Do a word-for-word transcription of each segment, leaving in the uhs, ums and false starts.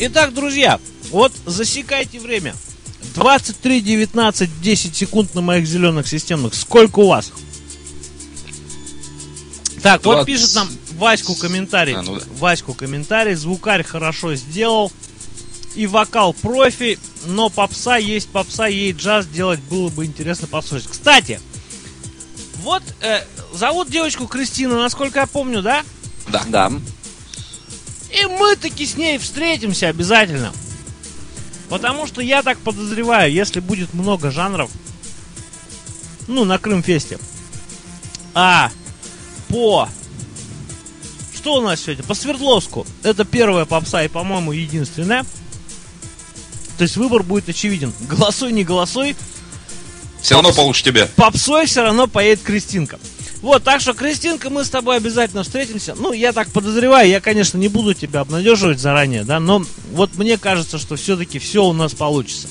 Итак, друзья, вот засекайте время. двадцать три девятнадцать десять секунд на моих зеленых системных. Сколько у вас? Так, двадцать... вот пишет нам Ваську комментарий. А, ну да. Ваську комментарий. Звукарь хорошо сделал. И вокал профи. Но попса есть попса, ей джаз делать было бы интересно послушать. Кстати, вот э, зовут девочку Кристина, насколько я помню, да? Да. Да. И мы таки с ней встретимся обязательно. Потому что я так подозреваю, если будет много жанров, ну, на Крымфесте. А по... Что у нас сегодня? По Свердловску. Это первая попса и, по-моему, единственная. То есть выбор будет очевиден. Голосуй, не голосуй. Все равно получше тебя. Попсой все равно поедет Кристинка. Вот, так что, Кристинка, мы с тобой обязательно встретимся. Ну, я так подозреваю, я, конечно, не буду тебя обнадеживать заранее, да, но вот мне кажется, что все-таки все у нас получится.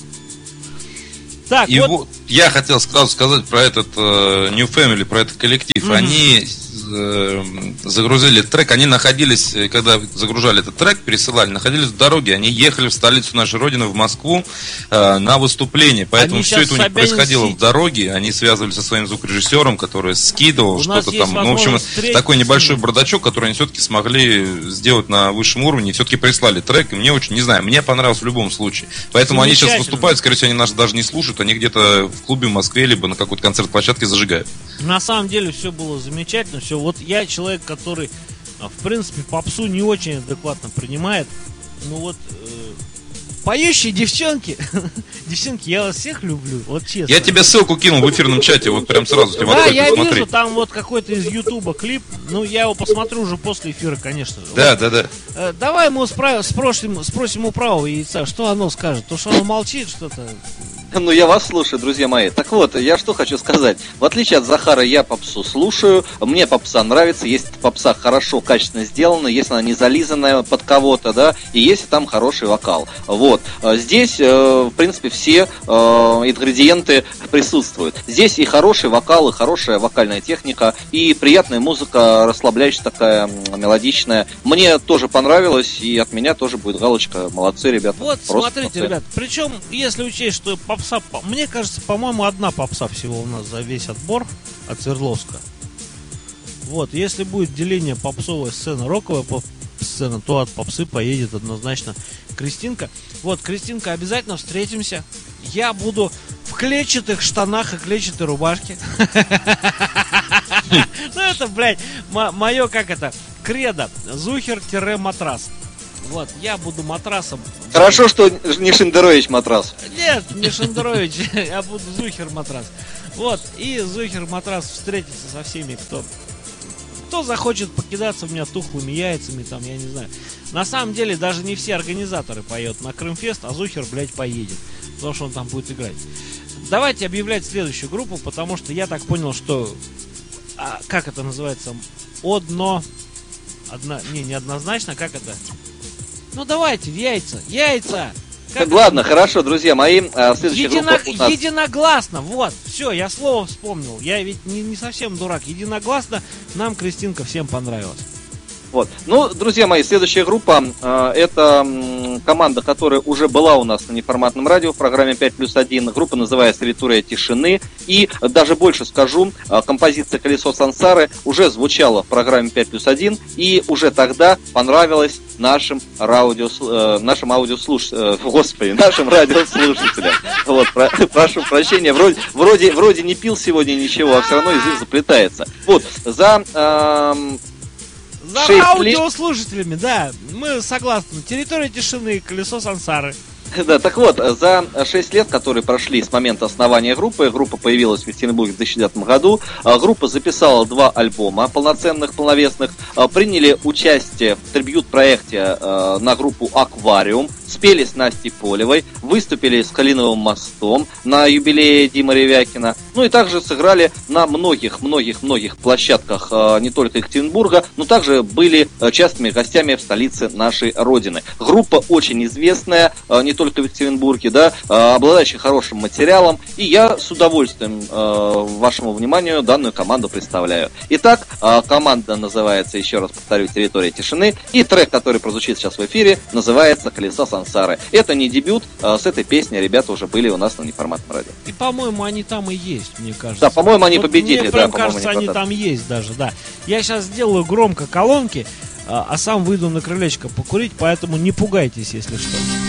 Так, и вот... вот я хотел сразу сказать про этот uh, New Family, про этот коллектив. Mm-hmm. Они uh, загрузили трек, они находились, когда загружали этот трек, пересылали, находились в дороге, они ехали в столицу нашей родины, в Москву, uh, на выступление. Поэтому все это у них происходило в дороге, они связывались со своим звукорежиссером, который скидывал у что-то там. Ну, в общем, такой небольшой бардачок, который они все-таки смогли сделать на высшем уровне, и все-таки прислали трек, и мне очень, не знаю, мне понравилось в любом случае. Поэтому они сейчас выступают, скорее всего, они нас даже не слушают, они где-то в клубе в Москве, либо на какой-то концерт-площадке зажигают. На самом деле все было замечательно. Все. Вот я человек, который, в принципе, попсу не очень адекватно принимает. Ну вот, э, поющие девчонки, девчонки, я вас всех люблю, вот честно. Я тебе ссылку кинул в эфирном чате, вот прям сразу. Да, я посмотри. Вижу, там вот какой-то из Ютуба клип. Ну, я его посмотрю уже после эфира, конечно же. Да, вот. да, да. Э, давай мы спросим, спросим, спросим у правого яйца, что оно скажет. То, что оно молчит, что-то... Ну, я вас слушаю, друзья мои. Так вот, я что хочу сказать. В отличие от Захара, я попсу слушаю. Мне попса нравится. Если попса хорошо, качественно сделана, если она не зализанная под кого-то, да, и если там хороший вокал. Вот. Здесь, в принципе, все ингредиенты присутствуют. Здесь и хороший вокал, и хорошая вокальная техника, и приятная музыка, расслабляющая такая, мелодичная. Мне тоже понравилось, и от меня тоже будет галочка. Молодцы, ребята. Вот, просто смотрите, попсы. Ребят, причем, если учесть, что попса, мне кажется, по-моему, одна попса всего у нас за весь отбор от Свердловска. Вот, если будет деление попсовая сцена, роковая поп-сцена, то от попсы поедет однозначно Кристинка. Вот, Кристинка, обязательно встретимся. Я буду в клетчатых штанах и клетчатой рубашке. Ну это, блядь, мое, как это, кредо. Зухер-матрас. Вот, я буду матрасом. Хорошо, что не Шендерович матрас. Нет, не Шендерович, я буду Зухер матрас. Вот, и Зухер матрас встретится со всеми, кто кто захочет покидаться в меня тухлыми яйцами, там, я не знаю. На самом деле, даже не все организаторы поют на Крымфест, а Зухер, блядь, поедет. Потому что он там будет играть. Давайте объявлять следующую группу, потому что я так понял, что... А, как это называется? Одно... Одна... Не, неоднозначно, как это... Ну давайте, яйца, яйца. Как... Ладно, хорошо, друзья мои. Следующая Едино... группа у нас... Единогласно, вот, все, я слово вспомнил. Я ведь не, не совсем дурак. Единогласно нам Кристинка всем понравилась. Вот. Ну, друзья мои, следующая группа э, это м, команда, которая уже была у нас на неформатном радио в программе пять плюс один. Группа называется «Территория тишины». И даже больше скажу, э, композиция «Колесо сансары» уже звучала в программе пять плюс один и уже тогда понравилась нашим, радио, э, нашим аудиослушателям, э, господи, нашим радиослушателям. Вот, про, прошу прощения, вроде, вроде, вроде не пил сегодня ничего, а все равно язык заплетается. Вот, за... Э, За аудиослушателями, да, мы согласны. «Территория тишины», «Колесо сансары». Да, так вот, за шесть лет, которые прошли с момента основания группы, группа появилась в Екатеринбурге в две тысячи девятом году, группа записала два альбома полноценных, полновесных, приняли участие в трибьют-проекте на группу «Аквариум», спели с Настей Полевой, выступили с Калиновым мостом на юбилее Димы Ревякина, ну и также сыграли на многих-многих-многих площадках не только Екатеринбурга, но также были частыми гостями в столице нашей родины. Группа очень известная, не только в Екатеринбурге, да, обладающая хорошим материалом, и я с удовольствием вашему вниманию данную команду представляю. Итак, команда называется, еще раз повторю, «Территория тишины», и трек, который прозвучит сейчас в эфире, называется «Колесо сансары». Сансары. Это не дебют, а с этой песней ребята уже были у нас на неформатном радио. И, по-моему, они там и есть, мне кажется. Да, по-моему, они вот победили. Мне да, прям по-моему, кажется, они, они там есть даже, да. Я сейчас сделаю громко колонки, а, а сам выйду на крылечко покурить, поэтому не пугайтесь, если что.